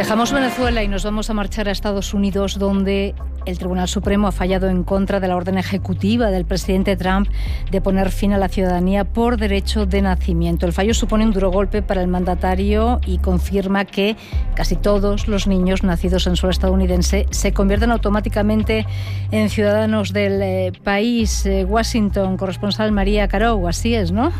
Dejamos Venezuela y nos vamos a marchar a Estados Unidos, donde el Tribunal Supremo ha fallado en contra de la orden ejecutiva del presidente Trump de poner fin a la ciudadanía por derecho de nacimiento. El fallo supone un duro golpe para el mandatario y confirma que casi todos los niños nacidos en suelo estadounidense se convierten automáticamente en ciudadanos del país. Washington, corresponsal María Carou, así es, ¿no?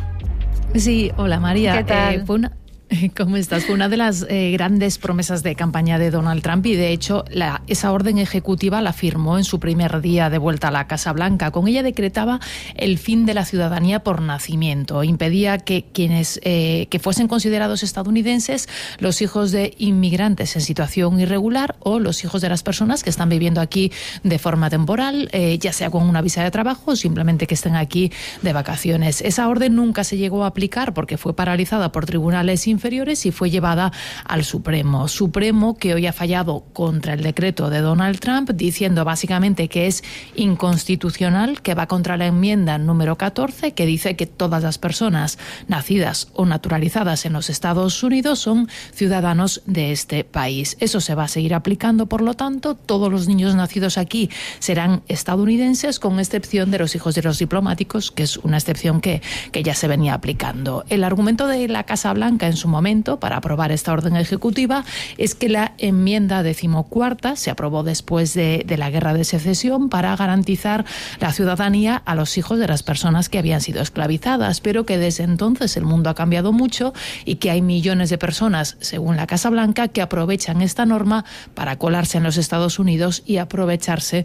Sí, hola María. ¿Qué tal? ¿Cómo estás? Fue una de las grandes promesas de campaña de Donald Trump y, de hecho, esa orden ejecutiva la firmó en su primer día de vuelta a la Casa Blanca. Con ella decretaba el fin de la ciudadanía por nacimiento. Impedía que quienes que fuesen considerados estadounidenses los hijos de inmigrantes en situación irregular o los hijos de las personas que están viviendo aquí de forma temporal, ya sea con una visa de trabajo o simplemente que estén aquí de vacaciones. Esa orden nunca se llegó a aplicar porque fue paralizada por tribunales inferiores y fue llevada al Supremo, que hoy ha fallado contra el decreto de Donald Trump, diciendo básicamente que es inconstitucional, que va contra la enmienda número 14, que dice que todas las personas nacidas o naturalizadas en los Estados Unidos son ciudadanos de este país. Eso se va a seguir aplicando, por lo tanto, todos los niños nacidos aquí serán estadounidenses, con excepción de los hijos de los diplomáticos, que es una excepción que ya se venía aplicando. El argumento de la Casa Blanca en su momento para aprobar esta orden ejecutiva es que la enmienda 14ª se aprobó después de la Guerra de Secesión para garantizar la ciudadanía a los hijos de las personas que habían sido esclavizadas, pero que desde entonces el mundo ha cambiado mucho y que hay millones de personas, según la Casa Blanca, que aprovechan esta norma para colarse en los Estados Unidos y aprovecharse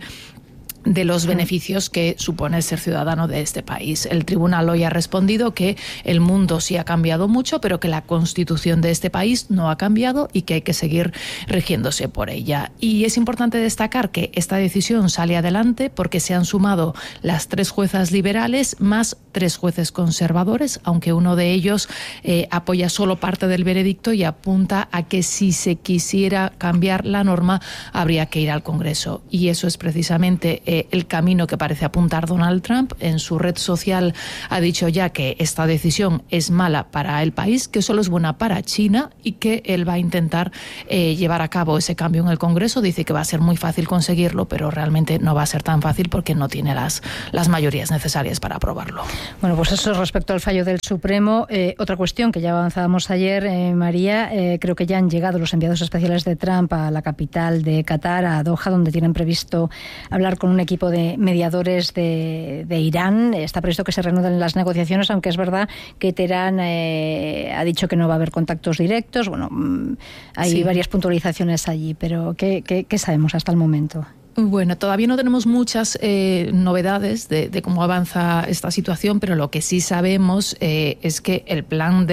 de los beneficios que supone ser ciudadano de este país. El tribunal hoy ha respondido que el mundo sí ha cambiado mucho, pero que la Constitución de este país no ha cambiado y que hay que seguir rigiéndose por ella. Y es importante destacar que esta decisión sale adelante porque se han sumado las 3 juezas liberales más 3 jueces conservadores, aunque uno de ellos apoya solo parte del veredicto y apunta a que si se quisiera cambiar la norma habría que ir al Congreso. Y eso es precisamente el camino que parece apuntar Donald Trump. En su red social ha dicho ya que esta decisión es mala para el país, que solo es buena para China y que él va a intentar llevar a cabo ese cambio en el Congreso. Dice que va a ser muy fácil conseguirlo, pero realmente no va a ser tan fácil porque no tiene las mayorías necesarias para aprobarlo. Bueno, pues eso respecto al fallo del Supremo. Otra cuestión que ya avanzábamos ayer, María, creo que ya han llegado los enviados especiales de Trump a la capital de Qatar, a Doha, donde tienen previsto hablar con un equipo de mediadores de Irán. Está previsto que se reanuden las negociaciones, aunque es verdad que Teherán ha dicho que no va a haber contactos directos. Bueno, hay varias puntualizaciones allí, pero ¿qué sabemos hasta el momento? Bueno, todavía no tenemos muchas novedades de cómo avanza esta situación, pero lo que sí sabemos es que el plan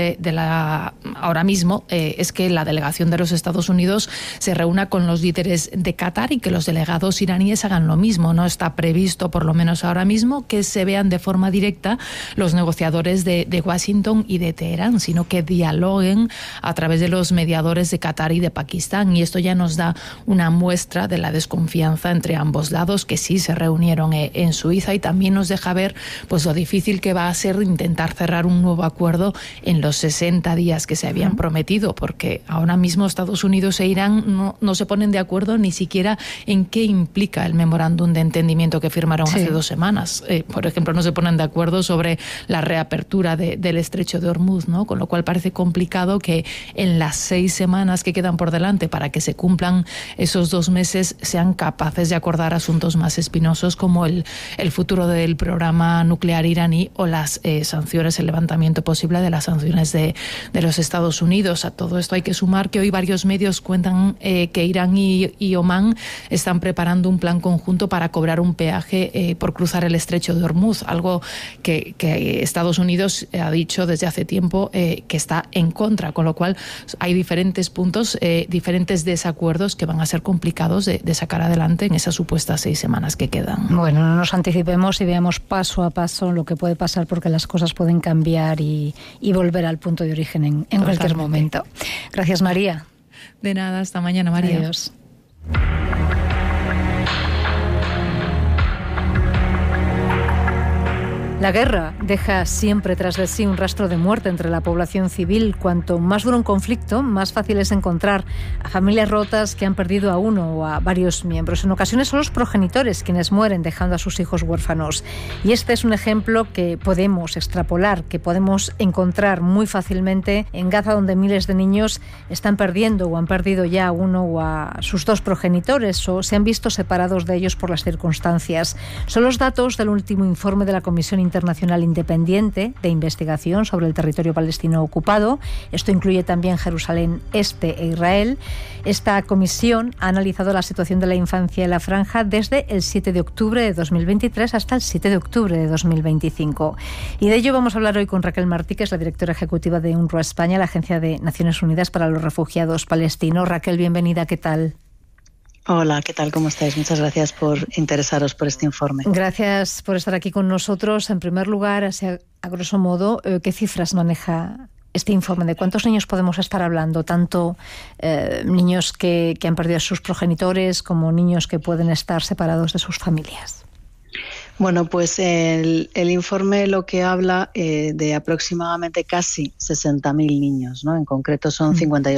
ahora mismo es que la delegación de los Estados Unidos se reúna con los líderes de Qatar y que los delegados iraníes hagan lo mismo. No está previsto, por lo menos ahora mismo, que se vean de forma directa los negociadores de Washington y de Teherán, sino que dialoguen a través de los mediadores de Qatar y de Pakistán. Y esto ya nos da una muestra de la desconfianza entre ambos lados, que sí se reunieron en Suiza, y también nos deja ver pues lo difícil que va a ser intentar cerrar un nuevo acuerdo en los 60 días que se habían prometido, porque ahora mismo Estados Unidos e Irán no se ponen de acuerdo ni siquiera en qué implica el memorándum de entendimiento que firmaron hace 2 semanas. Por ejemplo, no se ponen de acuerdo sobre la reapertura del estrecho de Hormuz, ¿no? Con lo cual parece complicado que en las 6 semanas que quedan por delante para que se cumplan esos 2 meses sean capaces de acordar asuntos más espinosos como el futuro del programa nuclear iraní o las sanciones, el levantamiento posible de las sanciones de los Estados Unidos. A todo esto hay que sumar que hoy varios medios cuentan que Irán y Omán están preparando un plan conjunto para cobrar un peaje por cruzar el estrecho de Hormuz, algo que Estados Unidos ha dicho desde hace tiempo que está en contra, con lo cual hay diferentes puntos, diferentes desacuerdos que van a ser complicados de sacar adelante en esas supuestas 6 semanas que quedan. Bueno, no nos anticipemos y veamos paso a paso lo que puede pasar, porque las cosas pueden cambiar y volver al punto de origen en cualquier momento. Gracias, María. De nada, hasta mañana, María. Adiós. La guerra deja siempre tras de sí un rastro de muerte entre la población civil. Cuanto más dura un conflicto, más fácil es encontrar a familias rotas que han perdido a uno o a varios miembros. En ocasiones son los progenitores quienes mueren dejando a sus hijos huérfanos. Y este es un ejemplo que podemos extrapolar, que podemos encontrar muy fácilmente en Gaza, donde miles de niños están perdiendo o han perdido ya a uno o a sus dos progenitores o se han visto separados de ellos por las circunstancias. Son los datos del último informe de la Comisión Internacional Independiente de Investigación sobre el territorio palestino ocupado. Esto incluye también Jerusalén Este e Israel. Esta comisión ha analizado la situación de la infancia en la franja desde el 7 de octubre de 2023 hasta el 7 de octubre de 2025. Y de ello vamos a hablar hoy con Raquel Martí, que es la directora ejecutiva de UNRWA España, la Agencia de Naciones Unidas para los Refugiados Palestinos. Raquel, bienvenida, ¿qué tal? Hola, ¿qué tal? ¿Cómo estáis? Muchas gracias por interesaros por este informe. Gracias por estar aquí con nosotros. En primer lugar, así a grosso modo, ¿qué cifras maneja este informe? ¿De cuántos niños podemos estar hablando? Tanto niños que han perdido a sus progenitores como niños que pueden estar separados de sus familias. Bueno, pues el informe lo que habla de aproximadamente casi 60.000 niños, ¿no? En concreto son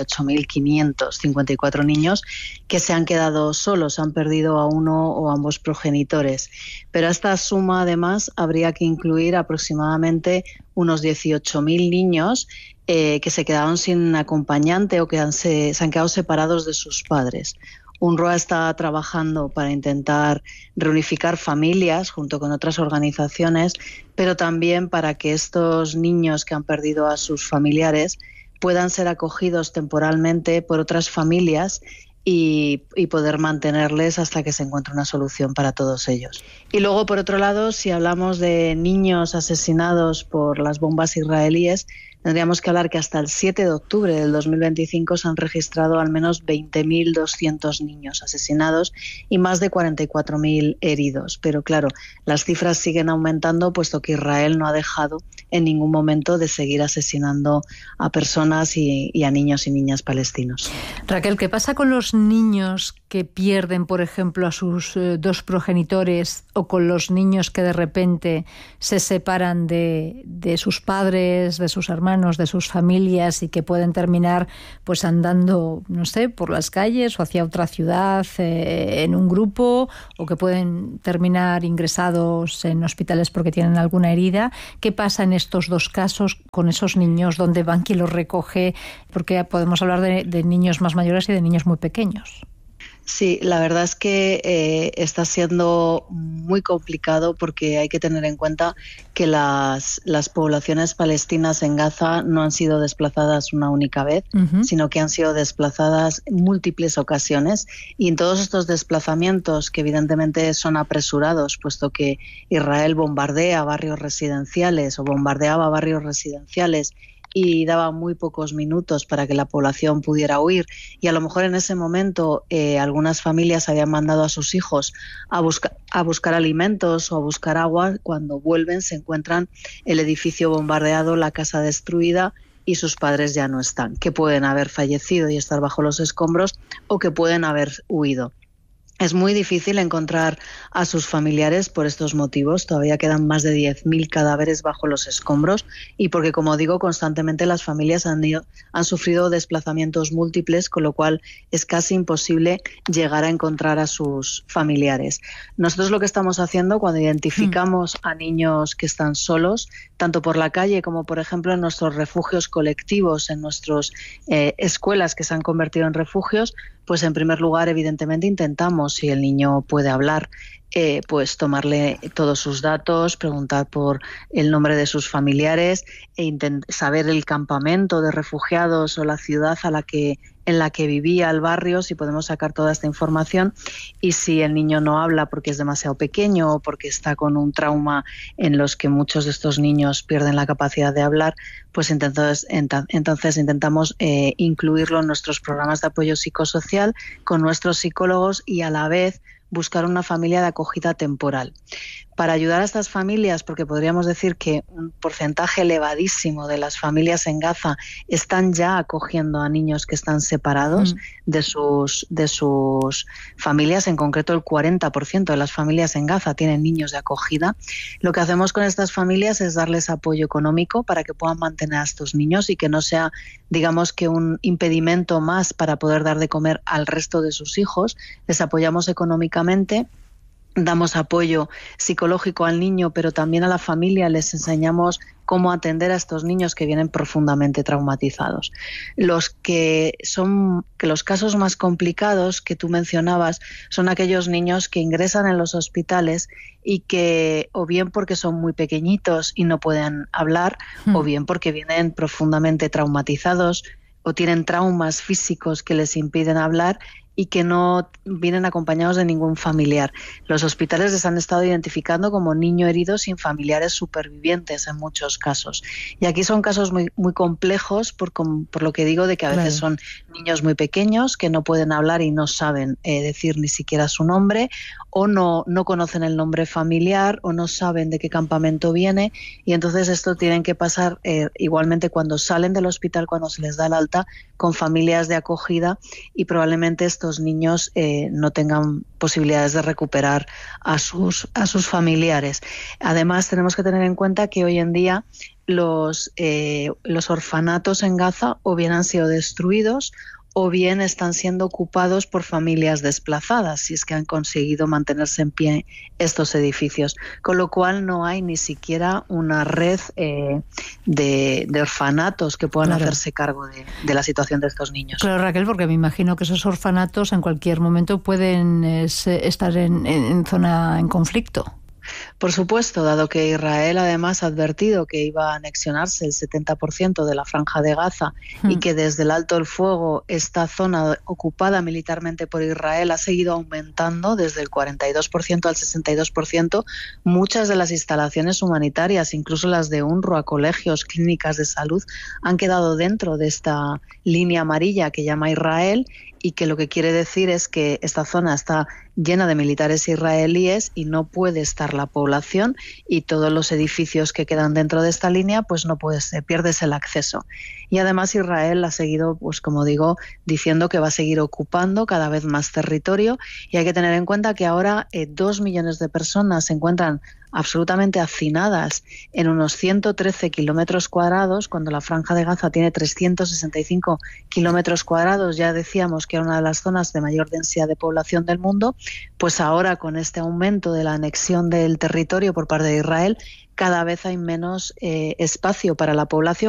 58.554 niños que se han quedado solos, han perdido a uno o ambos progenitores. Pero a esta suma, además, habría que incluir aproximadamente unos 18.000 niños que se quedaron sin acompañante o que se han quedado separados de sus padres. UNRWA está trabajando para intentar reunificar familias junto con otras organizaciones, pero también para que estos niños que han perdido a sus familiares puedan ser acogidos temporalmente por otras familias y poder mantenerles hasta que se encuentre una solución para todos ellos. Y luego, por otro lado, si hablamos de niños asesinados por las bombas israelíes, tendríamos que hablar que hasta el 7 de octubre del 2025 se han registrado al menos 20.200 niños asesinados y más de 44.000 heridos. Pero claro, las cifras siguen aumentando puesto que Israel no ha dejado en ningún momento de seguir asesinando a personas y a niños y niñas palestinos. Raquel, ¿qué pasa con los niños que pierden, por ejemplo, a sus dos progenitores o con los niños que de repente se separan de sus padres, de sus hermanos, de sus familias y que pueden terminar pues andando, no sé, por las calles o hacia otra ciudad en un grupo, o que pueden terminar ingresados en hospitales porque tienen alguna herida? ¿Qué pasa en estos dos casos con esos niños? ¿Dónde van? ¿Quién los recoge? Porque podemos hablar de niños más mayores y de niños muy pequeños. Sí, la verdad es que está siendo muy complicado porque hay que tener en cuenta que las poblaciones palestinas en Gaza no han sido desplazadas una única vez, sino que han sido desplazadas en múltiples ocasiones, y en todos estos desplazamientos, que evidentemente son apresurados, puesto que Israel bombardeaba barrios residenciales y daba muy pocos minutos para que la población pudiera huir, y a lo mejor en ese momento algunas familias habían mandado a sus hijos a buscar alimentos o a buscar agua. Cuando vuelven se encuentran el edificio bombardeado, la casa destruida y sus padres ya no están, que pueden haber fallecido y estar bajo los escombros o que pueden haber huido. Es muy difícil encontrar a sus familiares por estos motivos. Todavía quedan más de 10.000 cadáveres bajo los escombros y porque, como digo, constantemente las familias han sufrido desplazamientos múltiples, con lo cual es casi imposible llegar a encontrar a sus familiares. Nosotros lo que estamos haciendo cuando identificamos a niños que están solos, tanto por la calle como, por ejemplo, en nuestros refugios colectivos, en nuestras escuelas que se han convertido en refugios, pues en primer lugar, evidentemente, intentamos, si el niño puede hablar, pues tomarle todos sus datos, preguntar por el nombre de sus familiares e saber el campamento de refugiados o la ciudad en la que vivía, el barrio, si podemos sacar toda esta información. Y si el niño no habla porque es demasiado pequeño o porque está con un trauma en los que muchos de estos niños pierden la capacidad de hablar, pues entonces intentamos incluirlo en nuestros programas de apoyo psicosocial con nuestros psicólogos y a la vez buscar una familia de acogida temporal. Para ayudar a estas familias, porque podríamos decir que un porcentaje elevadísimo de las familias en Gaza están ya acogiendo a niños que están separados de sus familias, en concreto el 40% de las familias en Gaza tienen niños de acogida. Lo que hacemos con estas familias es darles apoyo económico para que puedan mantener a estos niños y que no sea, digamos, que un impedimento más para poder dar de comer al resto de sus hijos. Les apoyamos económicamente. Damos apoyo psicológico al niño, pero también a la familia les enseñamos cómo atender a estos niños que vienen profundamente traumatizados. Los casos más complicados que tú mencionabas son aquellos niños que ingresan en los hospitales y que o bien porque son muy pequeñitos y no pueden hablar, o bien porque vienen profundamente traumatizados o tienen traumas físicos que les impiden hablar y que no vienen acompañados de ningún familiar. Los hospitales les han estado identificando como niño herido sin familiares supervivientes en muchos casos. Y aquí son casos muy, muy complejos por lo que digo de que a veces son niños muy pequeños que no pueden hablar y no saben decir ni siquiera su nombre, o no conocen el nombre familiar, o no saben de qué campamento viene, y entonces esto tienen que pasar igualmente cuando salen del hospital, cuando se les da el alta, con familias de acogida, y probablemente estos niños no tengan posibilidades de recuperar a sus familiares. Además, tenemos que tener en cuenta que hoy en día los orfanatos en Gaza o bien han sido destruidos o bien están siendo ocupados por familias desplazadas, si es que han conseguido mantenerse en pie estos edificios. Con lo cual no hay ni siquiera una red de orfanatos que puedan hacerse cargo de la situación de estos niños. Claro, Raquel, porque me imagino que esos orfanatos en cualquier momento pueden estar en zona en conflicto. Por supuesto, dado que Israel además ha advertido que iba a anexionarse el 70% de la Franja de Gaza y que desde el alto el fuego esta zona ocupada militarmente por Israel ha seguido aumentando desde el 42% al 62%, muchas de las instalaciones humanitarias, incluso las de UNRWA, colegios, clínicas de salud, han quedado dentro de esta línea amarilla que llama Israel, y que lo que quiere decir es que esta zona está llena de militares israelíes y no puede estar la población, y todos los edificios que quedan dentro de esta línea pues no pierdes el acceso. Y además Israel ha seguido, pues como digo, diciendo que va a seguir ocupando cada vez más territorio, y hay que tener en cuenta que ahora 2 millones de personas se encuentran absolutamente hacinadas en unos 113 kilómetros cuadrados, cuando la Franja de Gaza tiene 365 kilómetros cuadrados. Ya decíamos que era una de las zonas de mayor densidad de población del mundo. Pues ahora, con este aumento de la anexión del territorio por parte de Israel, cada vez hay menos espacio para la población.